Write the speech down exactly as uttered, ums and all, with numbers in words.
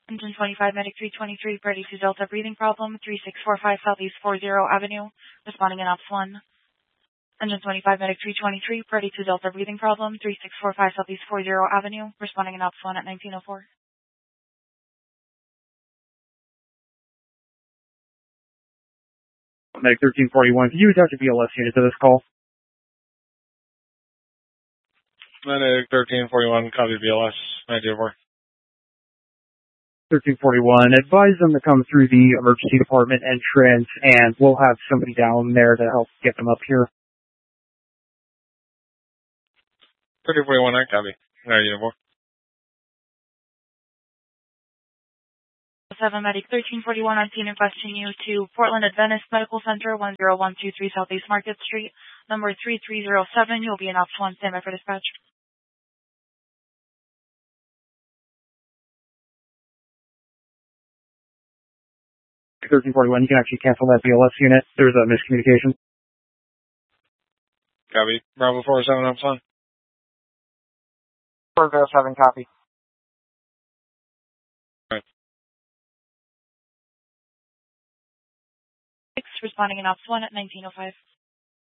Engine twenty-five, Medic three twenty-three, Brady two Delta, breathing problem, three six four five Southeast forty Avenue, responding in Ops one. Engine twenty-five, Medic three twenty-three, Brady two Delta, breathing problem, three six four five Southeast forty Avenue, responding in Ops one at nineteen oh four. Medic thirteen forty-one, can you attach a B L S unit to this call? Medic thirteen forty-one, copy B L S, nineteen oh four. thirteen forty-one, advise them to come through the emergency department entrance, and we'll have somebody down there to help get them up here. thirteen forty-one, I copy. nineteen oh four. seven Medic thirteen forty-one on scene requesting you to Portland Adventist Medical Center, one zero one two three Southeast Market Street, number three three zero seven. You'll be in Ops one, standby for dispatch. thirteen forty-one, you can actually cancel that B L S unit. There's a miscommunication. Copy. Bravo four seven, Ops one. four zero seven, copy. Right. Six, responding in Ops one at nineteen oh five.